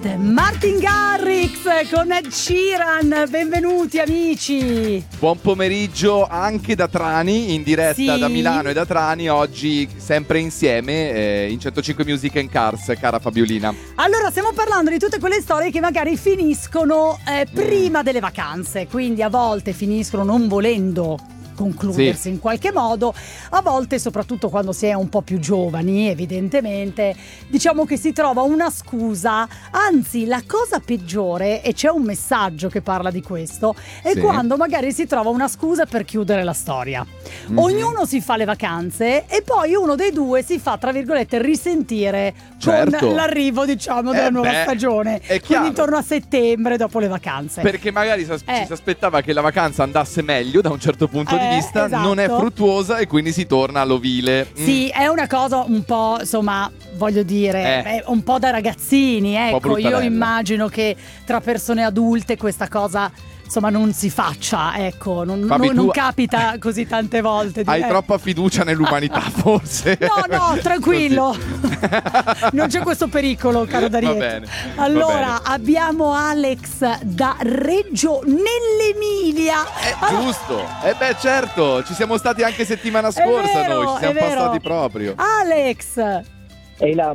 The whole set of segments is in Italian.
Martin Garrix con Ed Sheeran, benvenuti amici. Buon pomeriggio anche da Trani, in diretta da Milano e da Trani, oggi sempre insieme in 105 Music and Cars, cara Fabiolina. Allora, stiamo parlando di tutte quelle storie che magari finiscono prima delle vacanze, quindi a volte finiscono non volendo concludersi in qualche modo, a volte soprattutto quando si è un po' più giovani, evidentemente diciamo che si trova una scusa, anzi la cosa peggiore, e c'è un messaggio che parla di questo, è quando magari si trova una scusa per chiudere la storia. Ognuno si fa le vacanze e poi uno dei due si fa, tra virgolette, risentire con l'arrivo, diciamo, della nuova stagione, quindi intorno a settembre, dopo le vacanze, perché magari ci si aspettava che la vacanza andasse meglio da un certo punto di vista, non è fruttuosa e quindi si torna all'ovile. Sì, è una cosa un po', insomma, voglio dire, è un po' da ragazzini, ecco. Io immagino che tra persone adulte questa cosa, insomma, non si faccia, ecco, non capita così tante volte. Hai troppa fiducia nell'umanità, forse. No, tranquillo. Non c'è questo pericolo, caro Darietto. Va bene. Allora, abbiamo Alex da Reggio nell'Emilia. Giusto. Certo, ci siamo stati anche settimana scorsa, noi ci siamo passati proprio. Alex. Eila,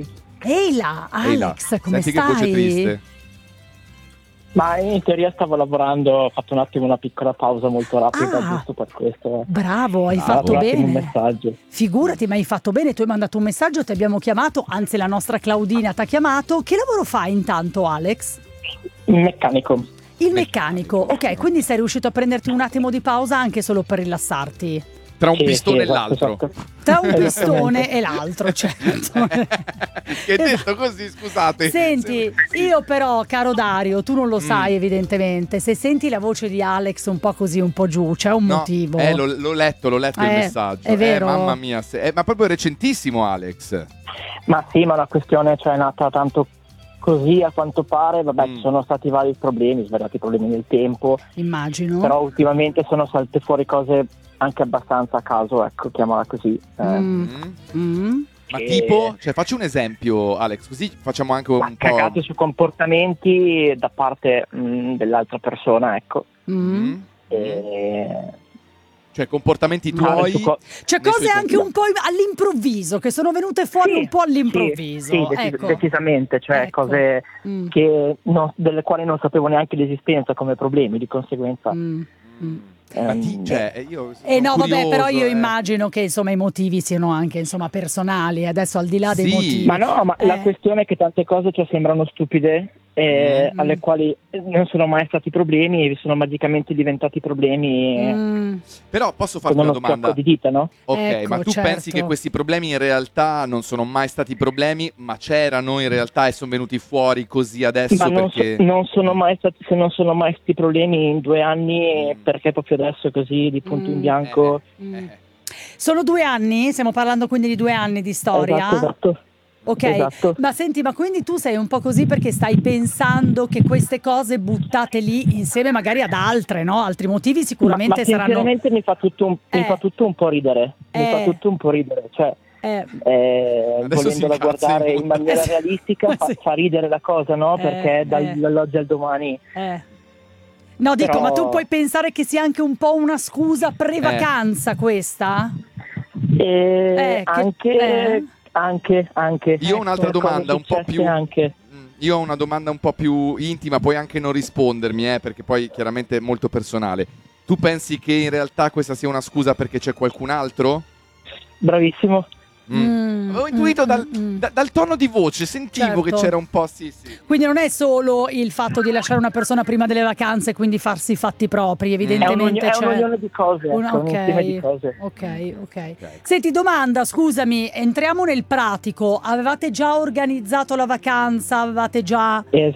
Alex, come Senti stai? che voce triste. Ma in teoria stavo lavorando, ho fatto un attimo una piccola pausa molto rapida, giusto per questo. Bravo, hai fatto bene. Un messaggio. Figurati, ma hai fatto bene, tu hai mandato un messaggio, ti abbiamo chiamato, anzi la nostra Claudina ti ha chiamato. Che lavoro fai intanto, Alex? Il meccanico. Il meccanico, ok, quindi sei riuscito a prenderti un attimo di pausa anche solo per rilassarti. Tra un pistone e l'altro. Esatto. Tra un pistone e l'altro, certo. Che detto così, scusate. Senti, io però, caro Dario, tu non lo sai evidentemente, se senti la voce di Alex un po' così, un po' giù, c'è un motivo. L'ho letto il messaggio. È vero? Mamma mia, ma proprio recentissimo, Alex. Ma sì, ma la questione è nata tanto così a quanto pare, ci sono stati vari problemi, svariati problemi nel tempo. Immagino. Però ultimamente sono saltate fuori cose anche abbastanza a caso, ecco, chiamala così. Ma tipo, facci un esempio, Alex, così facciamo anche un po'. Cagate su comportamenti da parte dell'altra persona, ecco. Cioè comportamenti tuoi, cose anche un po' all'improvviso, che sono venute fuori un po' all'improvviso. Decisamente, cose delle quali non sapevo neanche l'esistenza come problemi, di conseguenza. Io però io immagino che insomma i motivi siano anche personali, adesso al di là dei motivi. Ma la questione è che tante cose sembrano stupide, alle quali non sono mai stati problemi e sono magicamente diventati problemi. Però posso farti una domanda? Di dita, no? Ok, ma tu pensi che questi problemi in realtà non sono mai stati problemi, ma c'erano in realtà e sono venuti fuori così adesso? Se non sono mai stati problemi in 2 anni, perché proprio adesso così di punto in bianco? Sono 2 anni? Stiamo parlando quindi di 2 anni di storia? Esatto. Ok, esatto. Ma senti, ma quindi tu sei un po' così perché stai pensando che queste cose buttate lì insieme magari ad altre, no? Altri motivi sicuramente saranno. Sinceramente mi fa tutto un po' ridere. Mi fa tutto un po' ridere, volendola guardare in maniera realistica, fa ridere la cosa, no? Perché dall'oggi al domani. No, dico, ma tu puoi pensare che sia anche un po' una scusa pre-vacanza questa? Anche. Io ho un'altra domanda un po' più. Io ho una domanda un po' più intima, puoi anche non rispondermi, perché poi chiaramente è molto personale. Tu pensi che in realtà questa sia una scusa perché c'è qualcun altro? Bravissimo. Avevo intuito dal tono di voce, sentivo che c'era un po', sì. Quindi non è solo il fatto di lasciare una persona prima delle vacanze, quindi farsi i fatti propri, evidentemente è un'unione di cose, un insieme di cose. Ok. Senti, domanda, scusami, entriamo nel pratico. Avevate già organizzato la vacanza? Avevate già...